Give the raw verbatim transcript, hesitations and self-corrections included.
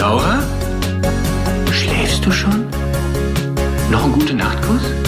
Laura? Schläfst du schon? Noch ein gute Nachtkuss?